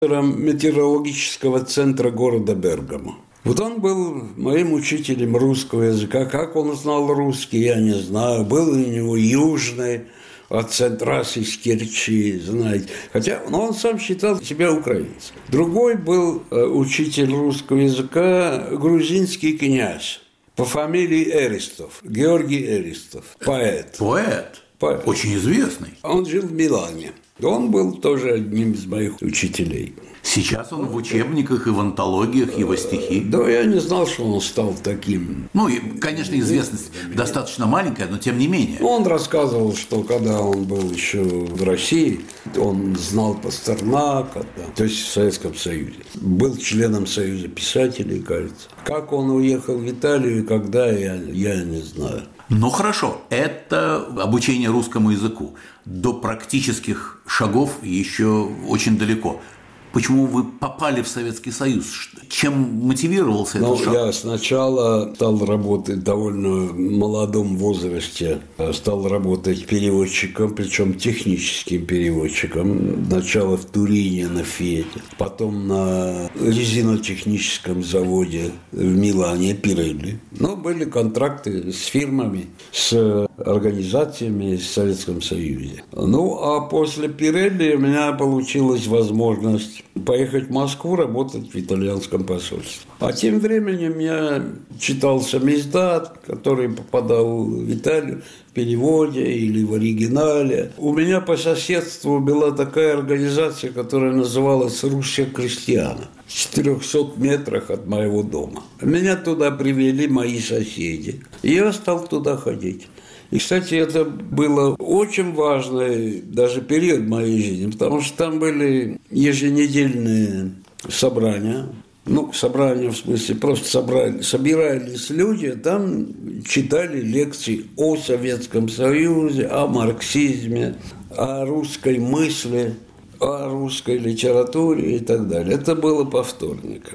метеорологического центра города Бергамо. Вот он был моим учителем русского языка. Как он знал русский, я не знаю. Был у него южный акцент, раз из Керчи, знаете. Хотя он сам считал себя украинцем. Другой был учитель русского языка, грузинский князь по фамилии Эристов, Георгий Эристов, поэт. Поэт? Поэт. Очень известный. Он жил в Милане. Он был тоже одним из моих учителей. Сейчас он в учебниках и в антологиях, и во стихи. Да, я не знал, что он стал таким. Ну, и, конечно, известность достаточно маленькая, но тем не менее. Он рассказывал, что когда он был еще в России, он знал Пастернака, да, то есть в Советском Союзе. Был членом Союза писателей, кажется. Как он уехал в Италию и когда, я не знаю. Ну, хорошо, это обучение русскому языку. До практических шагов еще очень далеко. Почему вы попали в Советский Союз? Чем мотивировался этот шаг? Я сначала стал работать в довольно молодом возрасте. Стал работать переводчиком, причем техническим переводчиком. Сначала в Турине на Фиате, потом на резинотехническом заводе в Милане, Пирелли. Но были контракты с фирмами, с организациями в Советском Союзе. Ну, а после Пирелли у меня получилась возможность поехать в Москву работать в итальянском посольстве. А тем временем я читал самиздат, который попадал в Италию в переводе или в оригинале. У меня по соседству была такая организация, которая называлась «Русские крестьяне». В 400 метрах от моего дома. Меня туда привели мои соседи. И я стал туда ходить. И, кстати, это было очень важный даже период моей жизни, потому что там были еженедельные собрания. Ну, собрания в смысле, просто собирались люди, там читали лекции о Советском Союзе, о марксизме, о русской мысли, о русской литературе и так далее. Это было по вторникам.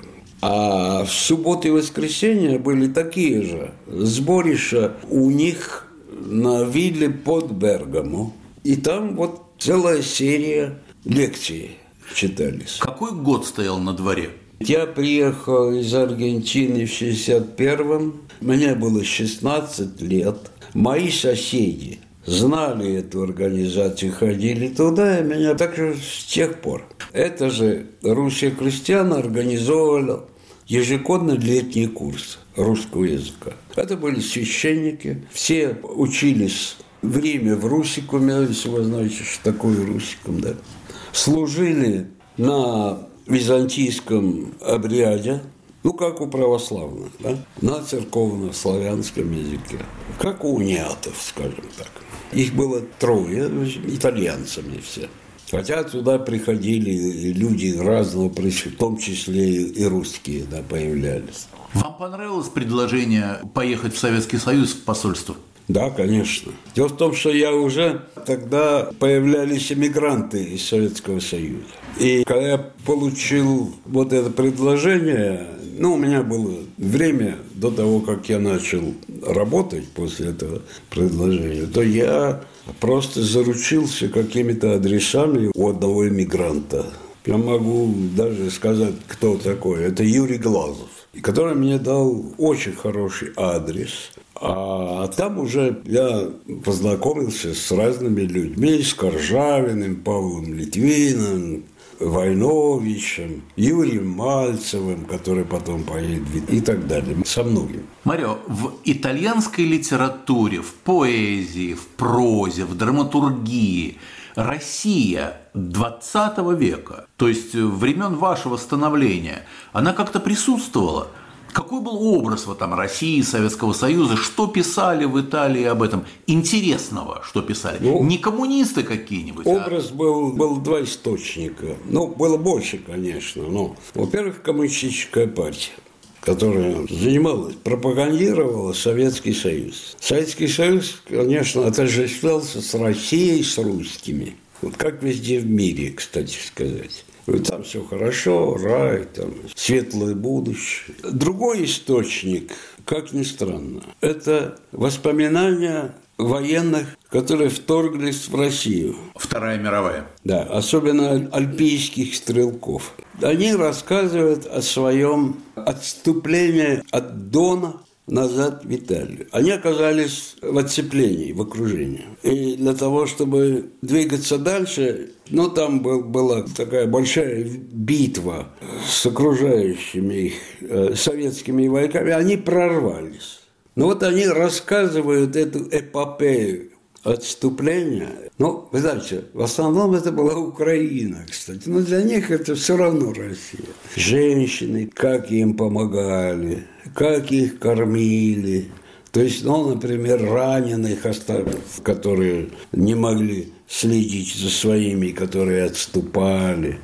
А в субботу и воскресенье были такие же сборища у них на вилле под Бергамо. И там вот целая серия лекций читались. Какой год стоял на дворе? Я приехал из Аргентины в 61-м. Мне было 16 лет. Мои соседи знали эту организацию, ходили туда, и меня так же с тех пор. Это же Русские крестьяне организовали ежегодно летний курс русского языка. Это были священники, все учились в Риме в русикуме, если вы знаете, что такое русикум, да. Служили на византийском обряде, ну, как у православных, да, на церковно-славянском языке, как у униатов, скажем так. Их было 3, итальянцами все. Хотя туда приходили люди разного происхождения, в том числе и русские, да, появлялись. Вам понравилось предложение поехать в Советский Союз в посольство? Да, конечно. Дело в том, что я уже тогда появлялись эмигранты из Советского Союза. И когда я получил вот это предложение, ну, у меня было время до того, как я начал работать после этого предложения, то я просто заручился какими-то адресами у одного эмигранта. Я могу даже сказать, кто такой. Это Юрий Глазов, который мне дал очень хороший адрес. А там уже я познакомился с разными людьми, с Коржавиным, Павлом Литвиным, Войновичем, Юрием Мальцевым, который потом поедет, и так далее, со многими. Марио, в итальянской литературе, в поэзии, в прозе, в драматургии Россия 20 века, то есть времен вашего становления, она как-то присутствовала? Какой был образ в этом России, Советского Союза? Что писали в Италии об этом? Интересного, что писали? Ну, не коммунисты какие-нибудь? Образ был 2 источника. Ну, было больше, конечно. Но, во-первых, коммунистическая партия, которая занималась, пропагандировала Советский Союз. Советский Союз, конечно, отождествлялся с Россией, с русскими. Вот как везде в мире, кстати сказать. Там все хорошо, рай, там светлое будущее. Другой источник, как ни странно, это воспоминания военных, которые вторглись в Россию. Вторая мировая. Да, особенно альпийских стрелков. Они рассказывают о своем отступлении от Дона назад в Италию. Они оказались в оцеплении, в окружении. И для того, чтобы двигаться дальше, там была такая большая битва с окружающими их советскими войсками, они прорвались. Но вот они рассказывают эту эпопею отступления. Вы знаете, в основном это была Украина, кстати. Но для них это все равно Россия. Женщины, как им помогали, как их кормили. То есть, например, раненых, которые не могли следить за своими, которые отступали.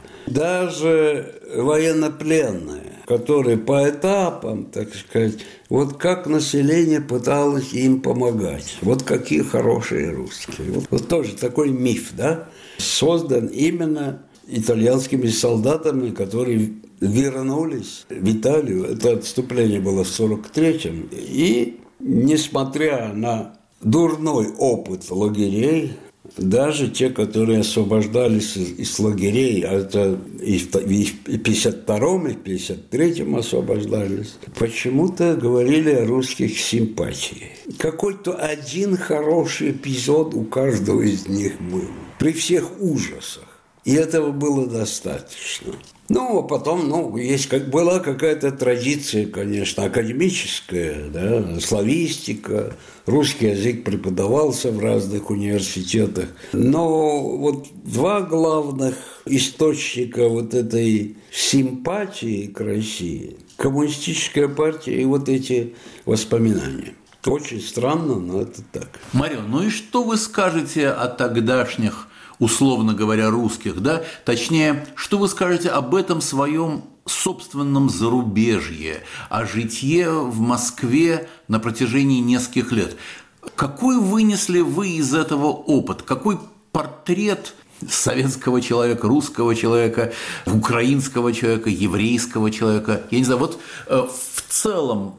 Даже военнопленные, которые по этапам, так сказать, вот как население пыталось им помогать. Вот какие хорошие русские. Вот тоже такой миф, да, создан именно итальянскими солдатами, которые вернулись в Италию. Это отступление было в 1943-м. И, несмотря на дурной опыт лагерей, даже те, которые освобождались из лагерей, а это и в 1952-м, и в 1953-м освобождались, почему-то говорили о русских симпатиях. Какой-то один хороший эпизод у каждого из них был, при всех ужасах. И этого было достаточно. А потом, была какая-то традиция, конечно, академическая, да, славистика, русский язык преподавался в разных университетах. Но вот два главных источника вот этой симпатии к России – коммунистическая партия и вот эти воспоминания. Очень странно, но это так. Марион, и что вы скажете о тогдашних, условно говоря, русских, да? Точнее, что вы скажете об этом своем собственном зарубежье, о житье в Москве на протяжении нескольких лет? Какой вынесли вы из этого опыт? Какой портрет советского человека, русского человека, украинского человека, еврейского человека? Я не знаю, в целом,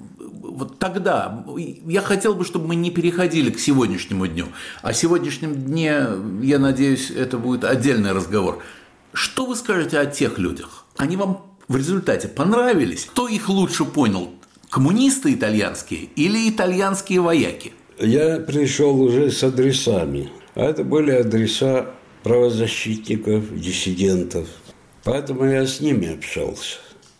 тогда я хотел бы, чтобы мы не переходили к сегодняшнему дню. О сегодняшнем дне, я надеюсь, это будет отдельный разговор. Что вы скажете о тех людях? Они вам в результате понравились? Кто их лучше понял? Коммунисты итальянские или итальянские вояки? Я пришел уже с адресами. А это были адреса правозащитников, диссидентов. Поэтому я с ними общался.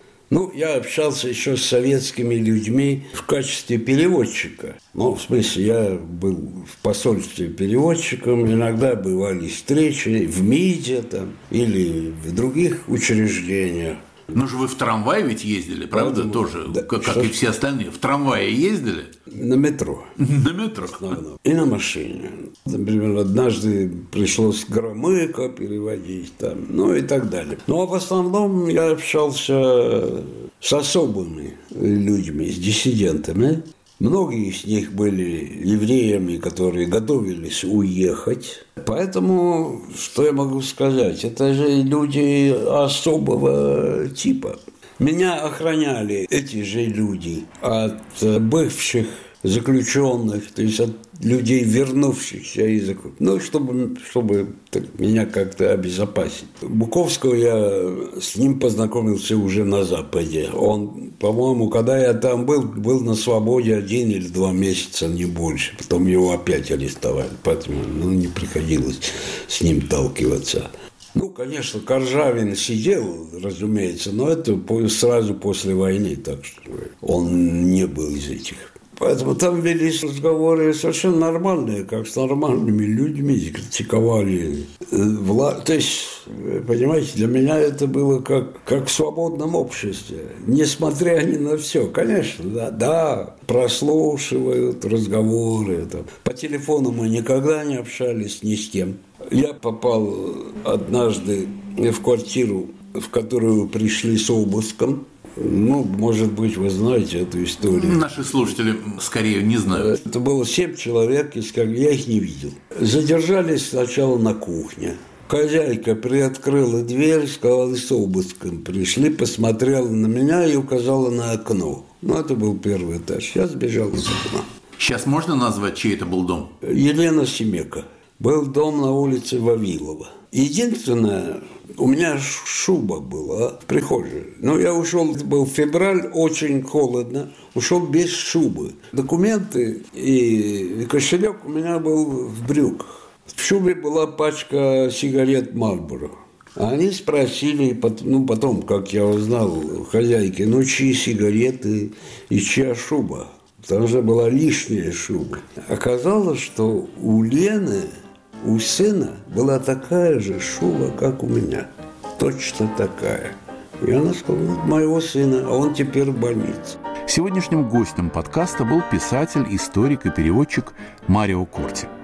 Я общался еще с советскими людьми в качестве переводчика. В смысле, я был в посольстве переводчиком, иногда бывали встречи в МИДе или в других учреждениях. Ну же вы в трамвае ведь ездили, правда? Тоже, да, как и все остальные. В трамвае ездили? На метро. На метро? И на машине. Например, однажды пришлось Громыко переводить, и так далее. А в основном я общался с особыми людьми, с диссидентами. Многие из них были евреями, которые готовились уехать. Поэтому, что я могу сказать? Это же люди особого типа. Меня охраняли эти же люди от бывших заключенных, то есть от людей, вернувшихся из чтобы меня как-то обезопасить. Буковского я с ним познакомился уже на Западе. Он, по-моему, когда я там был на свободе 1 или 2 месяца, не больше. Потом его опять арестовали, поэтому не приходилось с ним сталкиваться. Конечно, Коржавин сидел, разумеется, но это сразу после войны, так что он не был из этих. Поэтому там велись разговоры совершенно нормальные, как с нормальными людьми, критиковали власть. То есть, понимаете, для меня это было как в свободном обществе, несмотря ни на все. Конечно, да, прослушивают разговоры. По телефону мы никогда не общались ни с кем. Я попал однажды в квартиру, в которую пришли с обыском. Может быть, вы знаете эту историю. Наши слушатели, скорее, не знают. Это было 7 человек, я их не видел. Задержались сначала на кухне. Хозяйка приоткрыла дверь, сказала, с обыском пришли, посмотрела на меня и указала на окно. Это был первый этаж. Я сбежал из окна. Сейчас можно назвать, чей это был дом? Елена Семека. Был дом на улице Вавилова. Единственное, у меня шуба была в прихожей. Но я ушел, был февраль, очень холодно, ушел без шубы. Документы и кошелек у меня был в брюках. В шубе была пачка сигарет Marlboro. Они спросили, потом, как я узнал, хозяйки, чьи сигареты и чья шуба. Потому что была лишняя шуба. Оказалось, что у Лены, у сына была такая же шуба, как у меня. Точно такая. И она сказала, моего сына, а он теперь в больнице. Сегодняшним гостем подкаста был писатель, историк и переводчик Марио Корти.